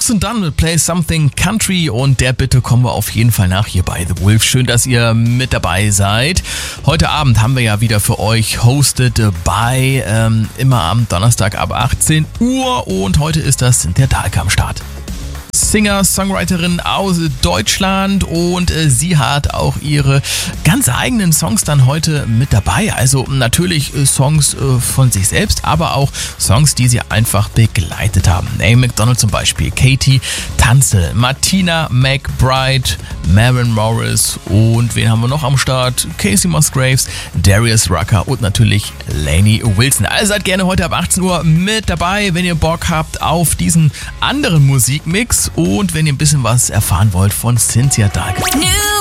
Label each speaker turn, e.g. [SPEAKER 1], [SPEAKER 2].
[SPEAKER 1] Brooks and Dunn mit Play Something Country und der Bitte kommen wir auf jeden Fall nach hier bei The Wolf. Schön, dass ihr mit dabei seid. Heute Abend haben wir ja wieder für euch Hosted by, immer am Donnerstag ab 18 Uhr und heute ist das der Dahlke am Start. Singer-Songwriterin aus Deutschland und sie hat auch ihre ganz eigenen Songs dann heute mit dabei. Also natürlich Songs von sich selbst, aber auch Songs, die sie einfach begleitet haben. Amy Macdonald zum Beispiel, Katie Tunzel, Martina McBride, Maren Morris und wen haben wir noch am Start? Casey Musgraves, Darius Rucker und natürlich Lainey Wilson. Also seid gerne heute ab 18 Uhr mit dabei, wenn ihr Bock habt auf diesen anderen Musikmix und wenn ihr ein bisschen was erfahren wollt von Cynthia Dahlke.